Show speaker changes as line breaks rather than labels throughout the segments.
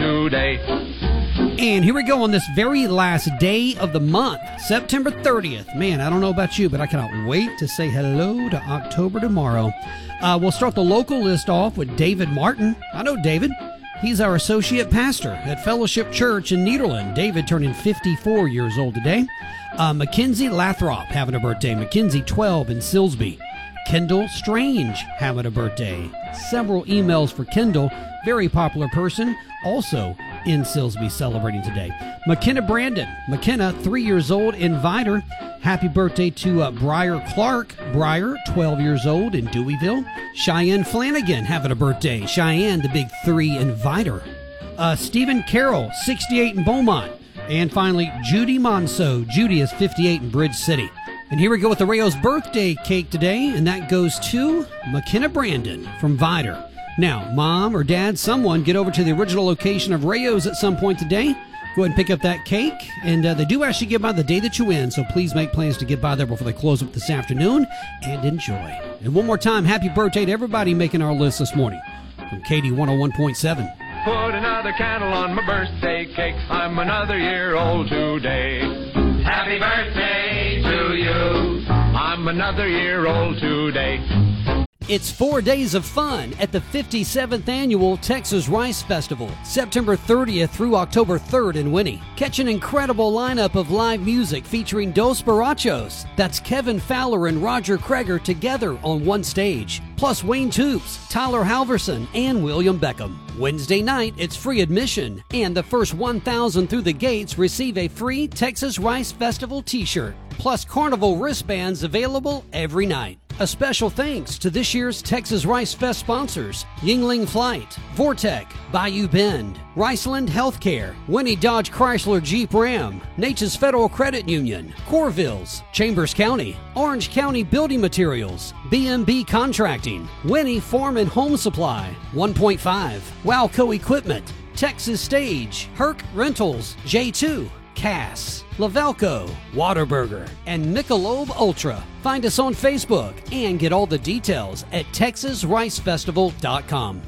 today.
And here we go on this very last day of the month, September 30th. Man, I don't know about you, but I cannot wait to say hello to October tomorrow. We'll start the local list off with David Martin. I know David. He's our associate pastor at Fellowship Church in Nederland. David turning 54 years old today. Mackenzie Lathrop having a birthday. Mackenzie, 12, in Silsby. Kendall Strange having a birthday. Several emails for Kendall, very popular person, also in Silsby celebrating today. McKenna Brandon. McKenna, 3 years old, in Vider. Happy birthday to Briar Clark. Briar, 12 years old, in Deweyville. Cheyenne Flanagan having a birthday. Cheyenne, the big 3 in Vider. Stephen Carroll, 68 in Beaumont. And finally, Judy Monceau. Judy is 58 in Bridge City. And here we go with the Rayo's birthday cake today, and that goes to McKenna Brandon from Vider. Now, Mom or Dad, someone get over to the original location of Rayo's at some point today. Go ahead and pick up that cake, and they do actually get by the day that you win, so please make plans to get by there before they close up this afternoon, and enjoy. And one more time, happy birthday to everybody making our list this morning from Katie 101.7.
Put another candle on my birthday cake. I'm another year old today. Happy birthday to you. I'm another year old today.
It's 4 days of fun at the 57th Annual Texas Rice Festival, September 30th through October 3rd in Winnie. Catch an incredible lineup of live music featuring Dos Barachos. That's Kevin Fowler and Roger Kreger together on one stage. Plus Wayne Toops, Tyler Halverson, and William Beckham. Wednesday night, it's free admission, and the first 1,000 through the gates receive a free Texas Rice Festival t-shirt. Plus Carnival wristbands available every night. A special thanks to this year's Texas Rice Fest sponsors: Yingling Flight, Vortec, Bayou Bend, Riceland Healthcare, Winnie Dodge Chrysler Jeep Ram, Natchez Federal Credit Union, Corvilles, Chambers County, Orange County Building Materials, BMB Contracting, Winnie Farm and Home Supply, 1.5, Wowco Equipment, Texas Stage, Herc Rentals, J2, Cass, Lavelco, Whataburger, and Michelob Ultra. Find us on Facebook and get all the details at TexasRiceFestival.com.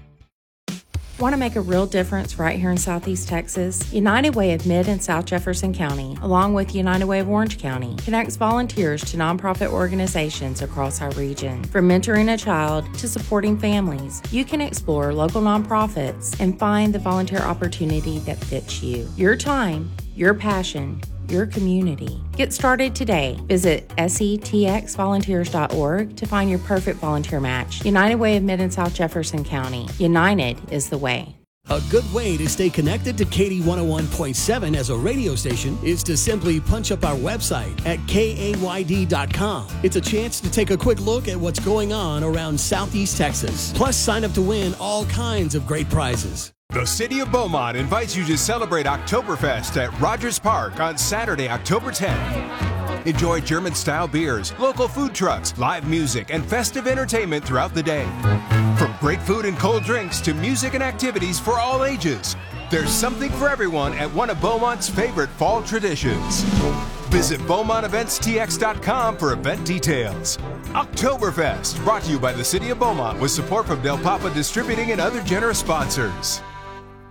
Want to make a real difference right here in Southeast Texas? United Way of Mid and South Jefferson County, along with United Way of Orange County, connects volunteers to nonprofit organizations across our region. From mentoring a child to supporting families, you can explore local nonprofits and find the volunteer opportunity that fits you. Your time, your passion, your community. Get started today. Visit setxvolunteers.org to find your perfect volunteer match. United Way of Mid and South Jefferson County. United is the way.
A good way to stay connected to Katie 101.7 as a radio station is to simply punch up our website at kayd.com. It's a chance to take a quick look at what's going on around Southeast Texas. Plus, sign up to win all kinds of great prizes.
The City of Beaumont invites you to celebrate Oktoberfest at Rogers Park on Saturday, October 10th. Enjoy German-style beers, local food trucks, live music, and festive entertainment throughout the day. From great food and cold drinks to music and activities for all ages, there's something for everyone at one of Beaumont's favorite fall traditions. Visit BeaumontEventsTX.com for event details. Oktoberfest, brought to you by the City of Beaumont with support from Del Papa Distributing and other generous sponsors.